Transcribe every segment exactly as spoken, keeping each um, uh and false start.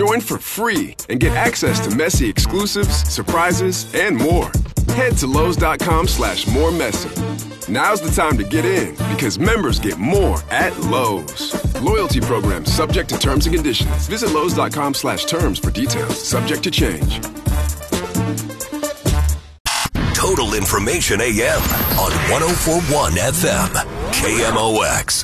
Join for free and get access to messy exclusives, surprises, and more. Head to Lowe's.com slash more messy. Now's the time to get in because members get more at Lowe's. Loyalty program subject to terms and conditions. Visit Lowe's.com slash terms for details. Subject to change. Total Information A M on one oh four point one F M, K M O X.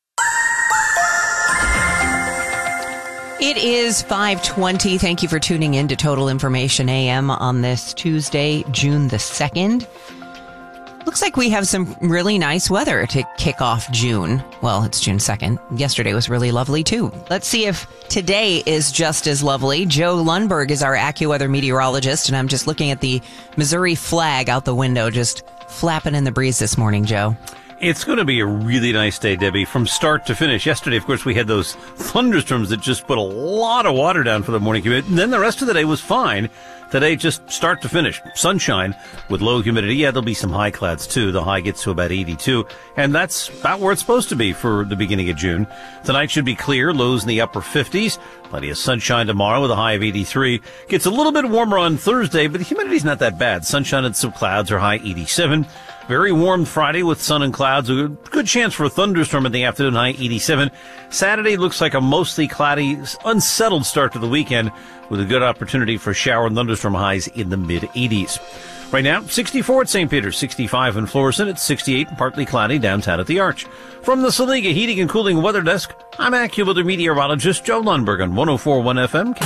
It is five twenty. Thank you for tuning in to Total Information A M on this Tuesday, June the second. Looks like we have some really nice weather to kick off June. Well, it's June second. Yesterday was really lovely, too. Let's see if today is just as lovely. Joe Lundberg is our AccuWeather meteorologist, and I'm just looking at the Missouri flag out the window, just flapping in the breeze this morning, Joe. It's going to be a really nice day, Debbie, from start to finish. Yesterday, of course, we had those thunderstorms that just put a lot of water down for the morning commute, and then the rest of the day was fine. Today, just start to finish. Sunshine with low humidity. Yeah, there'll be some high clouds, too. The high gets to about eighty-two, and that's about where it's supposed to be for the beginning of June. Tonight should be clear, lows in the upper fifties. Plenty of sunshine tomorrow with a high of eighty-three. Gets a little bit warmer on Thursday, but the humidity's not that bad. Sunshine and some clouds are high eighty-seven. Very warm Friday with sun and clouds. A good chance for a thunderstorm in the afternoon, high eighty-seven. Saturday looks like a mostly cloudy, unsettled start to the weekend with a good opportunity for shower and thunderstorm highs in the mid-eighties. Right now, sixty-four at Saint Peter's, sixty-five in Florissant, it's sixty-eight and partly cloudy downtown at the Arch. From the Saliga Heating and Cooling Weather Desk, I'm AccuWeather meteorologist Joe Lundberg on one oh four point one F M.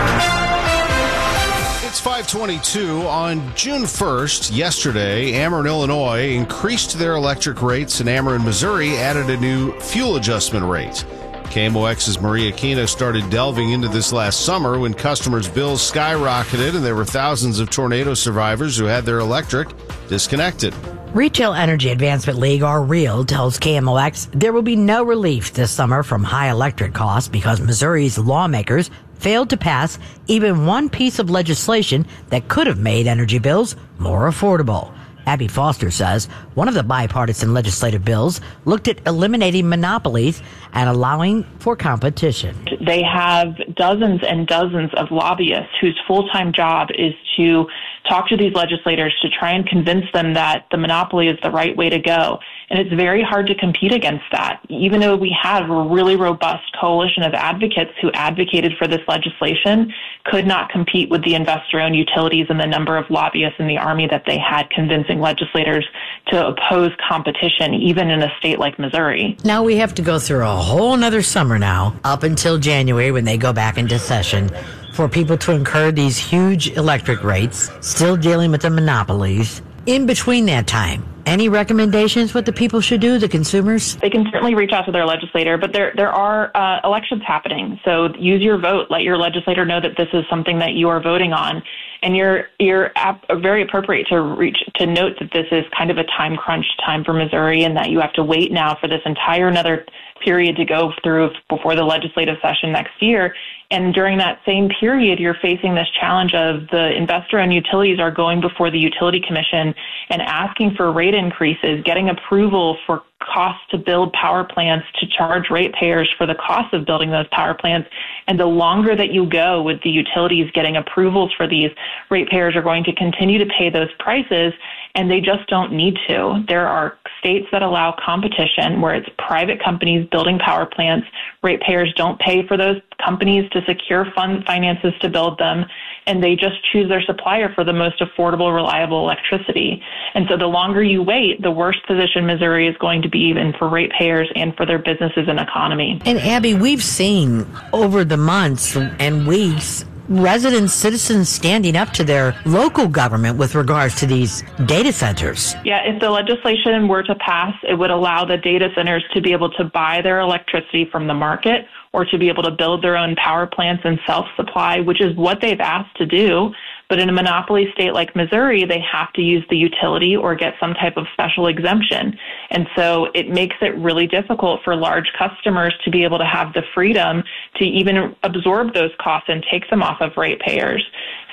It's five twenty-two on June first. Yesterday, Ameren, Illinois increased their electric rates, and Ameren, Missouri added a new fuel adjustment rate. K M O X's Maria Kina started delving into this last summer when customers' bills skyrocketed and there were thousands of tornado survivors who had their electric disconnected. Retail Energy Advancement League, or REAL, tells K M O X there will be no relief this summer from high electric costs because Missouri's lawmakers failed to pass even one piece of legislation that could have made energy bills more affordable. Abby Foster says one of the bipartisan legislative bills looked at eliminating monopolies and allowing for competition. They have dozens and dozens of lobbyists whose full-time job is to talk to these legislators to try and convince them that the monopoly is the right way to go. And it's very hard to compete against that. Even though we have a really robust coalition of advocates who advocated for this legislation, could not compete with the investor-owned utilities and the number of lobbyists in the Army that they had convincing legislators to oppose competition, even in a state like Missouri. Now we have to go through a whole nother summer now, up until January when they go back into session, for people to incur these huge electric rates, still dealing with the monopolies. In between that time, any recommendations what the people should do, the consumers? They can certainly reach out to their legislator, but there there are uh, elections happening. So use your vote. Let your legislator know that this is something that you are voting on. And you're you're ap- very appropriate to reach to note that this is kind of a time crunch time for Missouri, and that you have to wait now for this entire another period to go through before the legislative session next year. And during that same period, you're facing this challenge of the investor-owned utilities are going before the Utility Commission and asking for rate increases, getting approval for costs to build power plants, to charge ratepayers for the cost of building those power plants. And the longer that you go with the utilities getting approvals for these, ratepayers are going to continue to pay those prices, and they just don't need to. There are states that allow competition where it's private companies building power plants. Ratepayers don't pay for those companies to secure fund finances to build them, and they just choose their supplier for the most affordable, reliable electricity. And so the longer you wait, the worse position Missouri is going to be even for ratepayers and for their businesses and economy. And Abby, we've seen over the months and weeks residents, citizens standing up to their local government with regards to these data centers. Yeah, if the legislation were to pass, it would allow the data centers to be able to buy their electricity from the market or to be able to build their own power plants and self-supply, which is what they've asked to do. But in a monopoly state like Missouri, they have to use the utility or get some type of special exemption. And so it makes it really difficult for large customers to be able to have the freedom to even absorb those costs and take them off of ratepayers.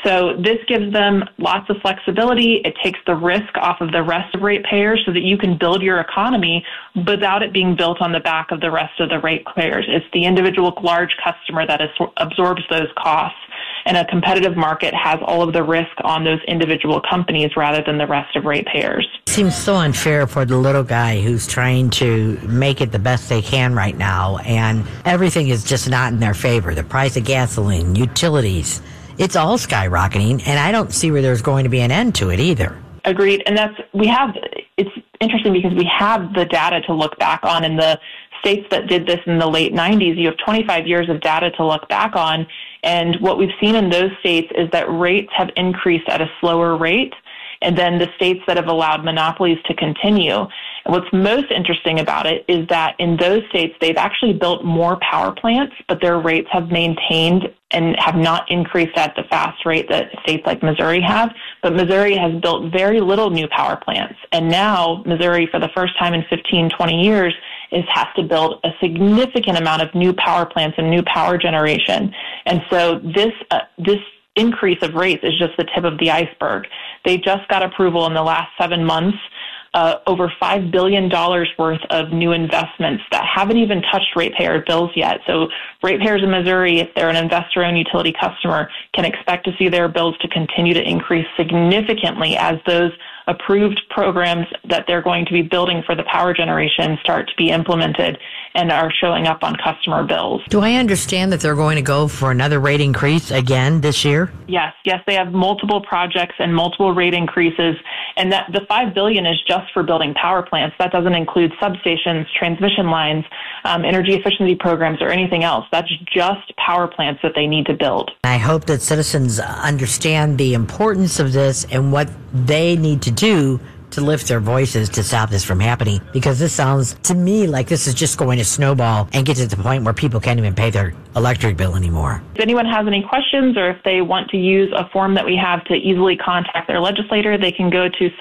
So this gives them lots of flexibility. It takes the risk off of the rest of ratepayers so that you can build your economy without it being built on the back of the rest of the ratepayers. It's the individual large customer that is, absorbs those costs. And a competitive market has all of the risk on those individual companies rather than the rest of ratepayers. Seems so unfair for the little guy who's trying to make it the best they can right now, and everything is just not in their favor. The price of gasoline, utilities, it's all skyrocketing, and I don't see where there's going to be an end to it either. Agreed. And that's, we have, it's interesting because we have the data to look back on. In the states that did this in the late nineties, you have twenty-five years of data to look back on. And what we've seen in those states is that rates have increased at a slower rate, and then the states that have allowed monopolies to continue. And what's most interesting about it is that in those states, they've actually built more power plants, but their rates have maintained and have not increased at the fast rate that states like Missouri have. But Missouri has built very little new power plants. And now Missouri, for the first time in fifteen, twenty years, is has to build a significant amount of new power plants and new power generation. And so this uh, this increase of rates is just the tip of the iceberg. They just got approval in the last seven months, uh, over five billion dollars worth of new investments that haven't even touched ratepayer bills yet. So ratepayers in Missouri, if they're an investor-owned utility customer, can expect to see their bills to continue to increase significantly as those approved programs that they're going to be building for the power generation start to be implemented and are showing up on customer bills. Do I understand that they're going to go for another rate increase again this year? Yes, yes, they have multiple projects and multiple rate increases, and that the five billion dollars is just for building power plants. That doesn't include substations, transmission lines, um, energy efficiency programs, or anything else. That's just power plants that they need to build. I hope that citizens understand the importance of this and what they need to do to lift their voices to stop this from happening, because this sounds to me like this is just going to snowball and get to the point where people can't even pay their electric bill anymore. If anyone has any questions or if they want to use a form that we have to easily contact their legislator, they can go to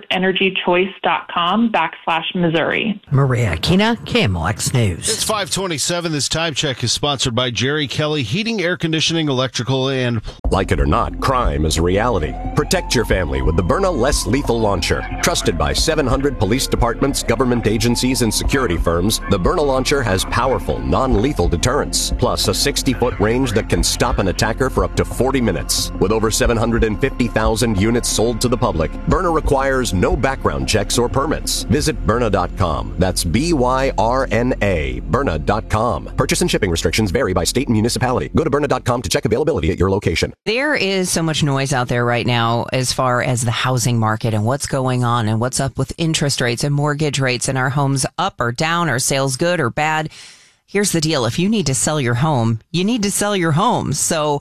supportenergychoice.com backslash Missouri. Maria Kina, K M O X News. It's five twenty-seven. This time check is sponsored by Jerry Kelly Heating, Air Conditioning, Electrical, and... Like it or not, crime is a reality. Protect your family with the Byrna Less Lethal Launcher. Trusted by seven hundred police departments, government agencies, and security firms, the Byrna Launcher has powerful, non-lethal deterrence, plus a sixty-foot range that can stop an attacker for up to forty minutes. With over seven hundred fifty thousand units sold to the public, Byrna requires no background checks or permits. Visit Byrna dot com. That's B Y R N A, Byrna dot com. Purchase and shipping restrictions vary by state and municipality. Go to Byrna dot com to check availability at your location. There is so much noise out there right now as far as the housing market and what's going on and what's up with interest rates and mortgage rates, and our homes up or down, or sales good or bad. Here's the deal. If you need to sell your home, you need to sell your home. So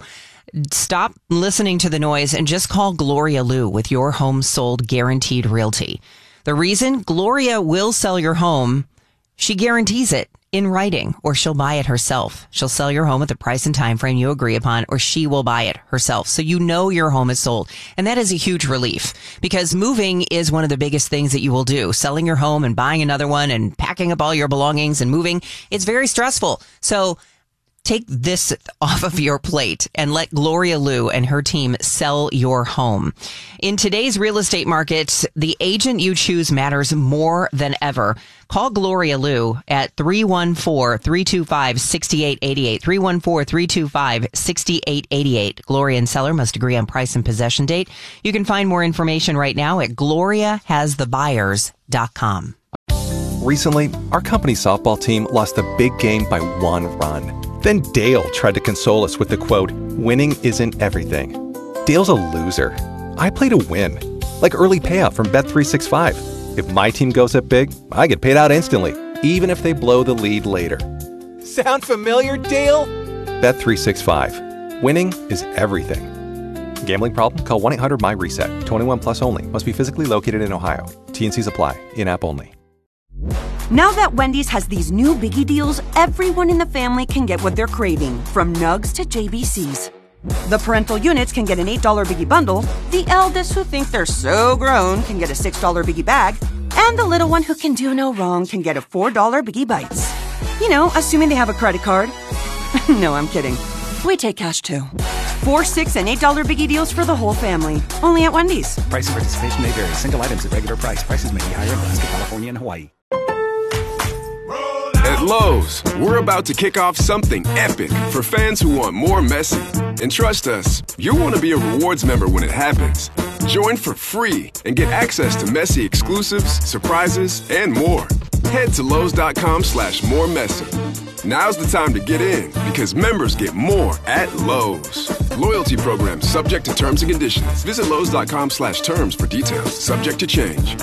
stop listening to the noise and just call Gloria Liu with Your Home Sold Guaranteed Realty. The reason? Gloria will sell your home. She guarantees it in writing, or she'll buy it herself. She'll sell your home at the price and time frame you agree upon, or she will buy it herself. So you know your home is sold. And that is a huge relief, because moving is one of the biggest things that you will do. Selling your home and buying another one and packing up all your belongings and moving, it's very stressful. So take this off of your plate and let Gloria Liu and her team sell your home. In today's real estate market, the agent you choose matters more than ever. Call Gloria Liu at three one four, three two five, six eight eight eight, three one four, three two five, six eight eight eight. Gloria and seller must agree on price and possession date. You can find more information right now at gloria has the buyers dot com. Recently, our company softball team lost a big game by one run. Then Dale tried to console us with the quote, "Winning isn't everything." Dale's a loser. I play to win. Like early payout from Bet three sixty-five. If my team goes up big, I get paid out instantly, even if they blow the lead later. Sound familiar, Dale? Bet three sixty-five. Winning is everything. Gambling problem? Call one eight hundred M Y reset. twenty-one plus only. Must be physically located in Ohio. T and Cs apply. In-app only. Now that Wendy's has these new biggie deals, everyone in the family can get what they're craving, from nugs to J B Cs. The parental units can get an eight dollar biggie bundle, the eldest who think they're so grown can get a six dollar biggie bag, and the little one who can do no wrong can get a four dollar biggie bites. You know, assuming they have a credit card. No, I'm kidding. We take cash too. Four, six, and eight dollar biggie deals for the whole family. Only at Wendy's. Price and participation may vary. Single items at regular price. Prices may be higher in Alaska, California, and Hawaii. At Lowe's, we're about to kick off something epic for fans who want more Messi. And trust us, you'll want to be a rewards member when it happens. Join for free and get access to Messi exclusives, surprises, and more. Head to Lowe's.com slash more Messi. Now's the time to get in because members get more at Lowe's. Loyalty program subject to terms and conditions. Visit Lowe's.com slash terms for details. Subject to change.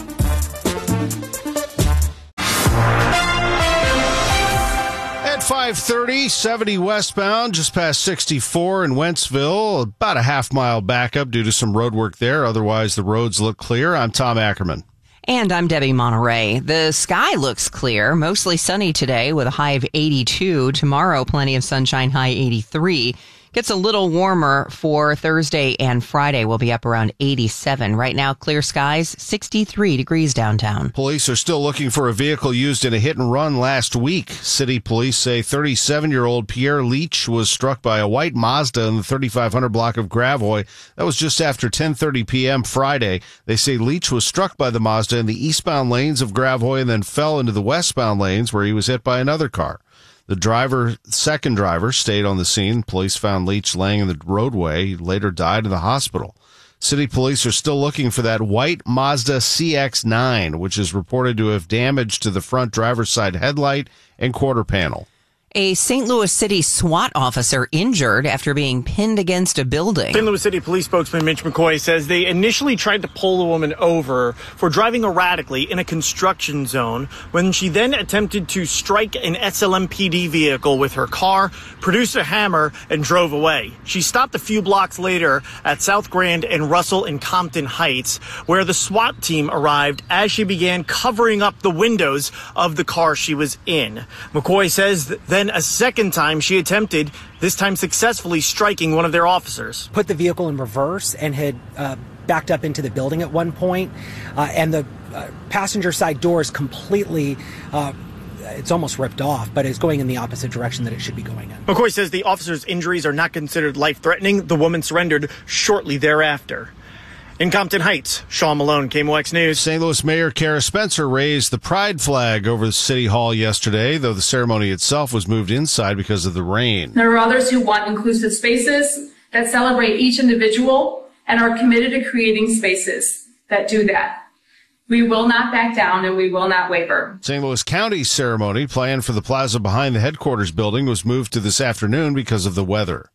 five thirty, seventy westbound, just past sixty-four in Wentzville. About a half mile backup due to some road work there. Otherwise, the roads look clear. I'm Tom Ackerman. And I'm Debbie Monterey. The sky looks clear, mostly sunny today with a high of eighty-two. Tomorrow, plenty of sunshine, high eighty-three. Gets a little warmer for Thursday and Friday. We'll be up around eighty-seven. Right now, clear skies, sixty-three degrees downtown. Police are still looking for a vehicle used in a hit and run last week. City police say thirty-seven-year-old Pierre Leach was struck by a white Mazda in the thirty-five hundred block of Gravois. That was just after ten thirty p.m. Friday. They say Leach was struck by the Mazda in the eastbound lanes of Gravois and then fell into the westbound lanes where he was hit by another car. The driver, second driver, stayed on the scene. Police found Leach laying in the roadway. He later died in the hospital. City police are still looking for that white Mazda C X nine, which is reported to have damage to the front driver's side headlight and quarter panel. A Saint Louis City SWAT officer injured after being pinned against a building. Saint Louis City Police spokesman Mitch McCoy says they initially tried to pull the woman over for driving erratically in a construction zone when she then attempted to strike an S L M P D vehicle with her car, produced a hammer, and drove away. She stopped a few blocks later at South Grand and Russell and Compton Heights, where the SWAT team arrived as she began covering up the windows of the car she was in. McCoy says that then a second time she attempted, this time successfully striking one of their officers. Put the vehicle in reverse and had uh, backed up into the building at one point, uh, and the uh, passenger side door is completely, uh, it's almost ripped off, but it's going in the opposite direction that it should be going in. McCoy says the officer's injuries are not considered life-threatening. The woman surrendered shortly thereafter. In Compton Heights, Sean Malone, K M O X News. Saint Louis Mayor Kara Spencer raised the pride flag over the City Hall yesterday, though the ceremony itself was moved inside because of the rain. There are others who want inclusive spaces that celebrate each individual and are committed to creating spaces that do that. We will not back down and we will not waver. Saint Louis County's ceremony, planned for the plaza behind the headquarters building, was moved to this afternoon because of the weather.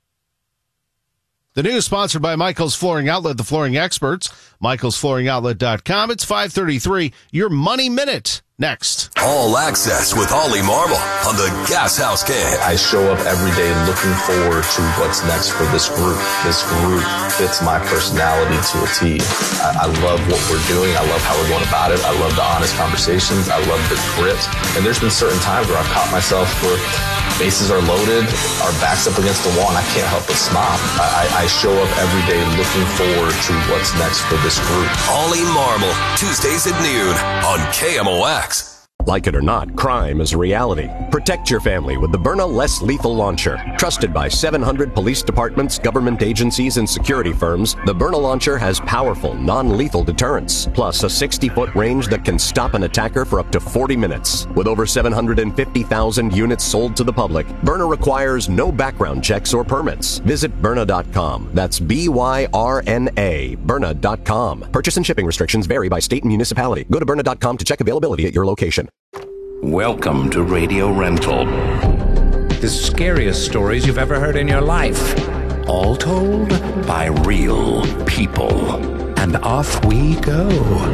The news sponsored by Michael's Flooring Outlet, the flooring experts. Michaels Flooring Outlet dot com. It's five thirty-three. Your Money Minute. Next. All access with Ollie Marble on the Gas House Gang. I show up every day looking forward to what's next for this group. This group fits my personality to a T. I, I love what we're doing. I love how we're going about it. I love the honest conversations. I love the grit. And there's been certain times where I've caught myself where bases are loaded, our backs up against the wall, and I can't help but smile. I, I, I show up every day looking forward to what's next for this group. Ollie Marble, Tuesdays at noon on K M O X. Like it or not, crime is a reality. Protect your family with the Byrna Less Lethal Launcher. Trusted by seven hundred police departments, government agencies, and security firms, the Byrna Launcher has powerful, non-lethal deterrence, plus a sixty-foot range that can stop an attacker for up to forty minutes. With over seven hundred fifty thousand units sold to the public, Byrna requires no background checks or permits. Visit Byrna dot com. That's B Y R N A, Byrna dot com. Purchase and shipping restrictions vary by state and municipality. Go to Byrna dot com to check availability at your location. Welcome to Radio Rental. The scariest stories you've ever heard in your life. All told by real people. And off we go.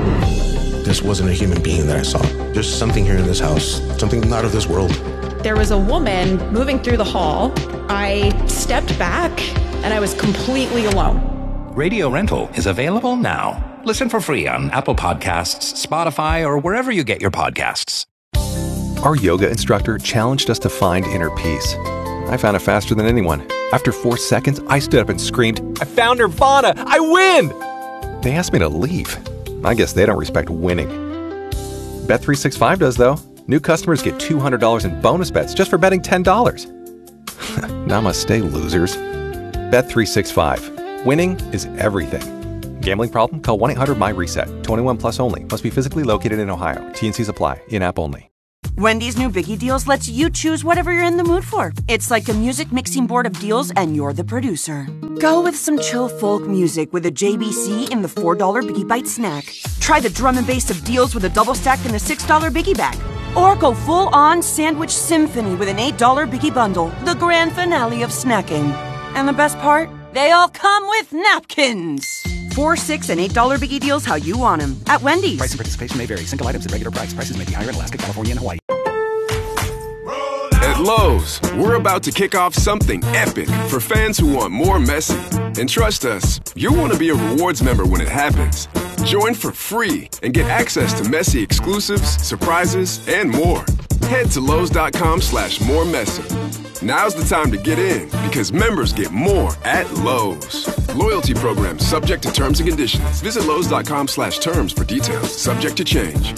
This wasn't a human being that I saw. There's something here in this house. Something not of this world. There was a woman moving through the hall. I stepped back and I was completely alone. Radio Rental is available now. Listen for free on Apple Podcasts, Spotify, or wherever you get your podcasts. Our yoga instructor challenged us to find inner peace. I found it faster than anyone. After four seconds, I stood up and screamed, "I found Nirvana! I win!" They asked me to leave. I guess they don't respect winning. Bet three sixty-five does, though. New customers get two hundred dollars in bonus bets just for betting ten dollars. Namaste, losers. Bet three sixty-five. Winning is everything. Gambling problem? Call one eight hundred my reset. twenty-one plus only. Must be physically located in Ohio. T and Cs apply. In-app only. Wendy's new Biggie Deals lets you choose whatever you're in the mood for. It's like a music mixing board of deals, and you're the producer. Go with some chill folk music with a J B C in the four dollar Biggie Bite snack. Try the drum and bass of deals with a double stack in the six dollar Biggie Bag. Or go full-on sandwich symphony with an eight dollar Biggie Bundle, the grand finale of snacking. And the best part? They all come with napkins. Four, six, and eight dollar Biggie Deals how you want them at Wendy's. Price and participation may vary. Single items at regular price. Prices may be higher in Alaska, California, and Hawaii. At Lowe's, we're about to kick off something epic for fans who want more messy. And trust us, you'll want to be a rewards member when it happens. Join for free and get access to messy exclusives, surprises, and more. Head to Lowe's.com slash more messy. Now's the time to get in because members get more at Lowe's. Loyalty program subject to terms and conditions. Visit Lowe's.com slash terms for details. Subject to change.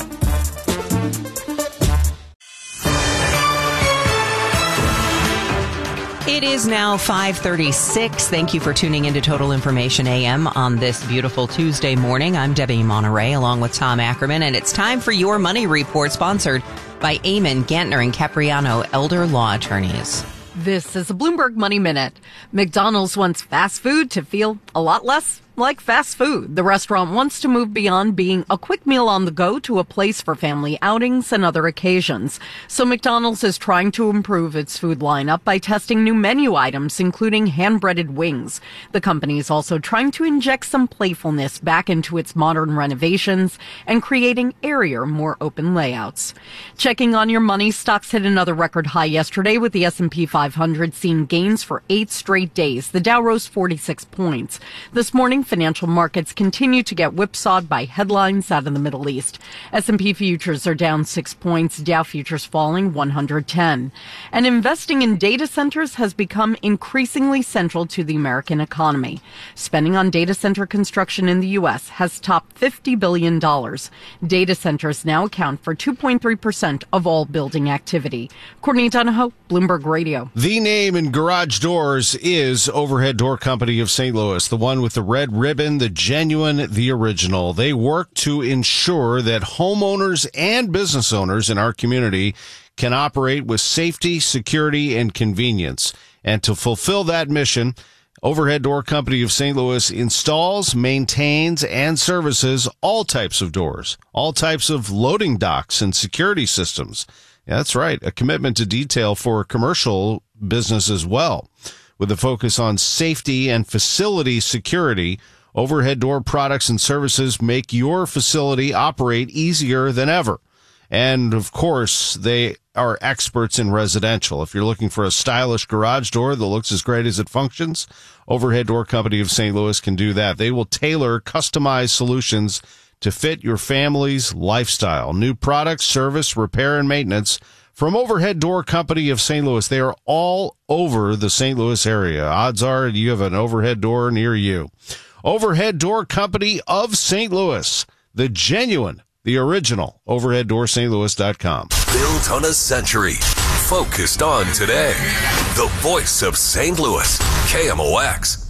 It is now five thirty-six. Thank you for tuning into Total Information A M on this beautiful Tuesday morning. I'm Debbie Monterey along with Tom Ackerman, and it's time for your Money Report, sponsored by Eamon, Gantner, and Capriano, Elder Law Attorneys. This is a Bloomberg Money Minute. McDonald's wants fast food to feel a lot less like fast food. The restaurant wants to move beyond being a quick meal on the go to a place for family outings and other occasions. So McDonald's is trying to improve its food lineup by testing new menu items, including hand-breaded wings. The company is also trying to inject some playfulness back into its modern renovations and creating airier, more open layouts. Checking on your money, stocks hit another record high yesterday with the S and P five hundred seeing gains for eight straight days. The Dow rose forty-six points. This morning, financial markets continue to get whipsawed by headlines out of the Middle East. S and P futures are down six points, Dow futures falling one hundred ten. And investing in data centers has become increasingly central to the American economy. Spending on data center construction in the U S has topped fifty billion dollars. Data centers now account for two point three percent of all building activity. Courtney Donahoe, Bloomberg Radio. The name in garage doors is Overhead Door Company of Saint Louis, the one with the red ribbon, the genuine, the original. They work to ensure that homeowners and business owners in our community can operate with safety, security, and convenience. And to fulfill that mission, Overhead Door Company of Saint Louis installs, maintains, and services all types of doors, all types of loading docks and security systems. Yeah, that's right, a commitment to detail for commercial business as well. With a focus on safety and facility security, Overhead Door products and services make your facility operate easier than ever. And, of course, they are experts in residential. If you're looking for a stylish garage door that looks as great as it functions, Overhead Door Company of Saint Louis can do that. They will tailor customized solutions to fit your family's lifestyle. New products, service, repair, and maintenance from Overhead Door Company of Saint Louis. They are all over the Saint Louis area. Odds are you have an overhead door near you. Overhead Door Company of Saint Louis, the genuine, the original, overhead door st louis dot com. Built on a century, focused on today. The voice of Saint Louis, K M O X.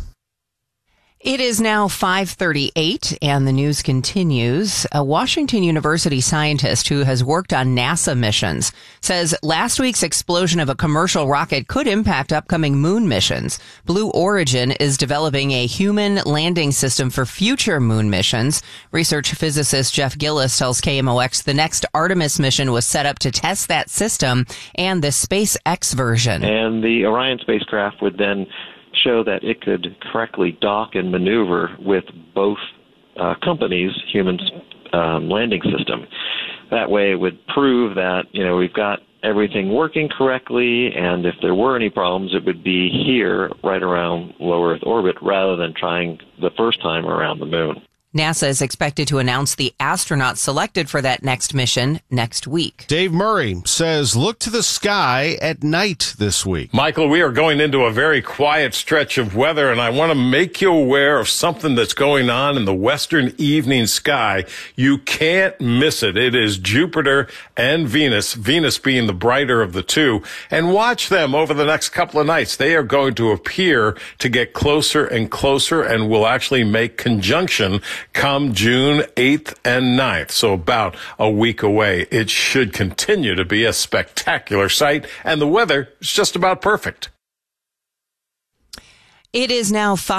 It is now five thirty-eight, and the news continues. A Washington University scientist who has worked on NASA missions says last week's explosion of a commercial rocket could impact upcoming moon missions. Blue Origin is developing a human landing system for future moon missions. Research physicist Jeff Gillis tells K M O X the next Artemis mission was set up to test that system and the SpaceX version. And the Orion spacecraft would then show that it could correctly dock and maneuver with both uh, companies' human um, landing system. That way it would prove that, you know, we've got everything working correctly, and if there were any problems, it would be here right around low Earth orbit rather than trying the first time around the moon. NASA is expected to announce the astronauts selected for that next mission next week. Dave Murray says look to the sky at night this week. Michael, we are going into a very quiet stretch of weather, and I want to make you aware of something that's going on in the western evening sky. You can't miss it. It is Jupiter and Venus, Venus being the brighter of the two. And watch them over the next couple of nights. They are going to appear to get closer and closer and will actually make conjunction come June eighth and ninth, so about a week away. It should continue to be a spectacular sight, and the weather is just about perfect. It is now five